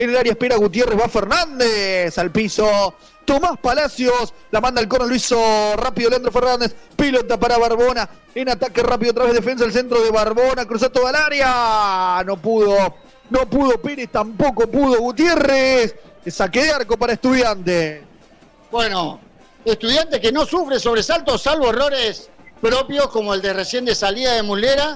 En el área espera Gutiérrez, va Fernández al piso. Tomás Palacios, la manda al córner, lo hizo rápido Leandro Fernández. Pelota para Barbona. En ataque rápido, otra vez defensa, el centro de Barbona. Cruzó toda el área. No pudo Pérez, tampoco pudo Gutiérrez. Saque de arco para Estudiantes. Bueno, Estudiantes que no sufre sobresaltos, salvo errores propios como el de recién de salida de Muslera.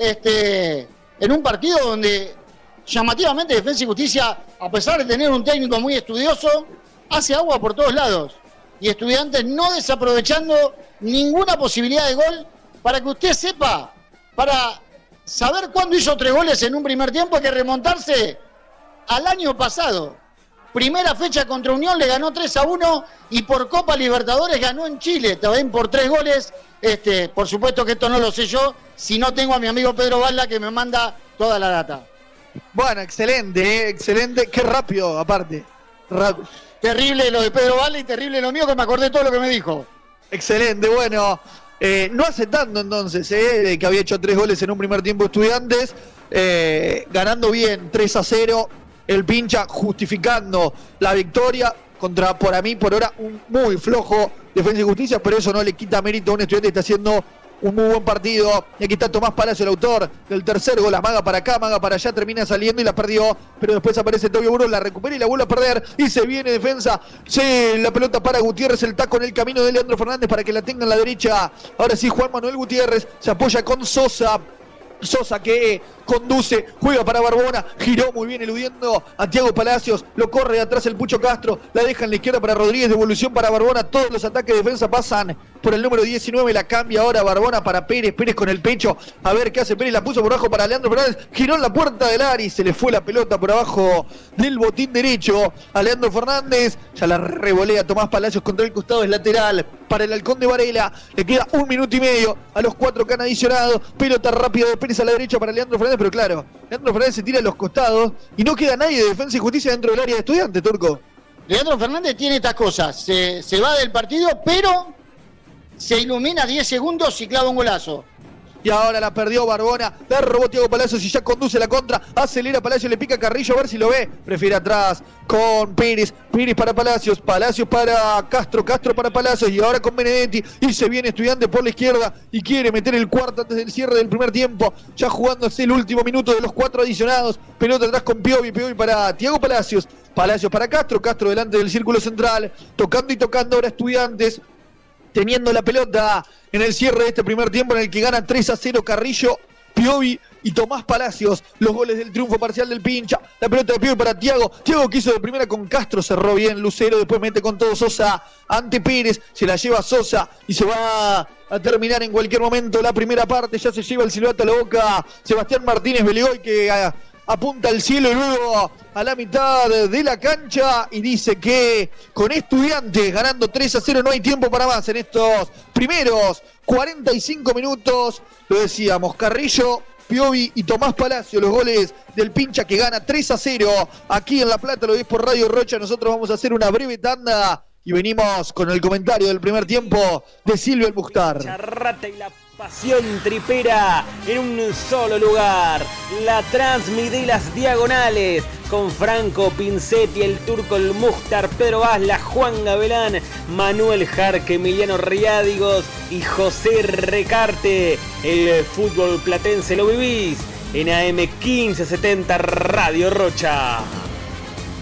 En un partido donde llamativamente Defensa y Justicia, a pesar de tener un técnico muy estudioso, hace agua por todos lados. Y Estudiantes no desaprovechando ninguna posibilidad de gol. Para que usted sepa, para saber cuándo hizo 3 goles en un primer tiempo, hay que remontarse al año pasado. Primera fecha contra Unión, le ganó 3-1 y por Copa Libertadores ganó en Chile, también por 3 goles. Por supuesto que esto no lo sé yo, si no tengo a mi amigo Pedro Balda que me manda toda la data. Bueno, excelente, excelente. Qué rápido, aparte. Terrible lo de Pedro Balda y terrible lo mío, que me acordé todo lo que me dijo. Excelente, bueno. No hace tanto entonces, que había hecho 3 goles en un primer tiempo Estudiantes. Ganando bien, 3-0. El Pincha justificando la victoria contra, por ahora, un muy flojo Defensa y Justicia, pero eso no le quita mérito a un Estudiante que está haciendo un muy buen partido. Y aquí está Tomás Palacio, el autor del tercer gol. La maga para acá, maga para allá, termina saliendo y la perdió. Pero después aparece Tobio Burros, la recupera y la vuelve a perder. Y se viene Defensa. Sí, la pelota para Gutiérrez, el taco en el camino de Leandro Fernández para que la tenga en la derecha. Ahora sí, Juan Manuel Gutiérrez se apoya con Sosa. Sosa que conduce, juega para Barbona, giró muy bien eludiendo a Thiago Palacios, lo corre de atrás el Pucho Castro, la deja en la izquierda para Rodríguez, devolución para Barbona, todos los ataques de defensa pasan por el número 19, la cambia ahora Barbona para Pérez, Pérez con el pecho, a ver qué hace Pérez, la puso por abajo para Leandro Fernández, giró en la puerta del área y se le fue la pelota por abajo del botín derecho a Leandro Fernández, ya la revolea Tomás Palacios contra el costado, es lateral para el Halcón de Varela, le queda 1 minuto y medio a los 4 que han adicionado, pelota rápida de Pérez a la derecha para Leandro Fernández, pero claro, Leandro Fernández se tira a los costados y no queda nadie de Defensa y Justicia dentro del área de Estudiantes, Turco. Leandro Fernández tiene estas cosas, se va del partido, pero se ilumina 10 segundos y clava un golazo. Y ahora la perdió Barbona, la robó Thiago Palacios y ya conduce la contra, acelera Palacios, le pica a Carrillo a ver si lo ve, prefiere atrás con Pérez, Pérez para Palacios, Palacios para Castro, Castro para Palacios y ahora con Benedetti y se viene Estudiante por la izquierda y quiere meter el cuarto antes del cierre del primer tiempo, ya jugándose el último minuto de los 4 adicionados, pelota atrás con Piovi, Piovi para Thiago Palacios, Palacios para Castro, Castro delante del círculo central, tocando y tocando ahora Estudiantes, teniendo la pelota en el cierre de este primer tiempo en el que gana 3-0 Carrillo, Piovi y Tomás Palacios, los goles del triunfo parcial del Pincha, la pelota de Piovi para Thiago, Thiago que hizo de primera con Castro, cerró bien Lucero, después mete con todo Sosa ante Pérez, se la lleva Sosa y se va a terminar en cualquier momento la primera parte, ya se lleva el silbato a la boca Sebastián Martínez Belegoy que apunta al cielo y luego a la mitad de la cancha y dice que con Estudiantes ganando 3-0 no hay tiempo para más en estos primeros 45 minutos. Lo decíamos, Carrillo, Piovi y Tomás Palacio, los goles del Pincha que gana 3-0 aquí en La Plata, lo ves por Radio Rocha. Nosotros vamos a hacer una breve tanda y venimos con el comentario del primer tiempo de Silvio El Mukhtar. Charrata y la pasión tripera en un solo lugar. La Transmi de las Diagonales con Franco Pincetti, el Turco El Mukhtar, Pedro Asla, Juan Gavelán, Manuel Jarque, Emiliano Riádigos y José Recarte. El fútbol platense lo vivís en AM 1570 Radio Rocha.